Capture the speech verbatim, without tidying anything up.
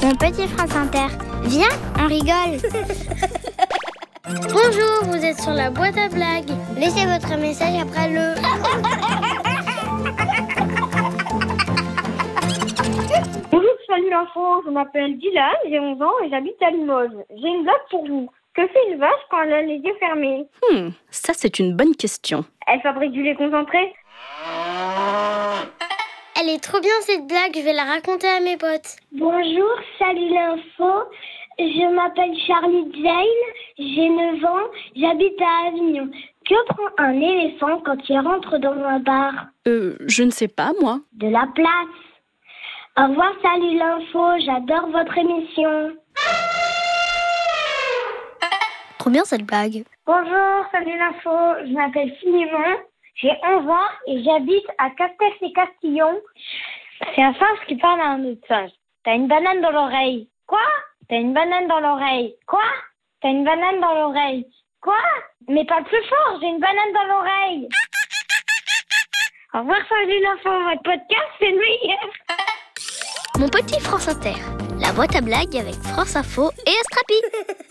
Mon petit France Inter. Viens, on rigole. Bonjour, vous êtes sur la boîte à blagues. Laissez votre message après le... Bonjour, salut l'info, je m'appelle Dylan, j'ai onze ans et j'habite à Limoges. J'ai une blague pour vous. Que fait une vache quand elle a les yeux fermés? Hmm, ça c'est une bonne question. Elle fabrique du lait concentré. Elle est trop bien cette blague, je vais la raconter à mes potes. Bonjour, salut l'info. Je m'appelle Charlie Jane, j'ai neuf ans, j'habite à Avignon. Que prend un éléphant quand il rentre dans un bar? Euh, je ne sais pas, moi. De la place. Au revoir, salut l'info, j'adore votre émission. Trop bien cette blague. Bonjour, salut l'info, je m'appelle Philémon, j'ai onze ans et j'habite à Castès et Castillon. C'est un singe qui parle à un autre singe. T'as une banane dans l'oreille. Quoi? T'as une banane dans l'oreille. Quoi? T'as une banane dans l'oreille. Quoi? Mais pas plus fort, j'ai une banane dans l'oreille. Au revoir, salut l'info, votre podcast c'est le meilleur. Mon petit France Inter. La boîte à blagues avec France Info et Astrapi.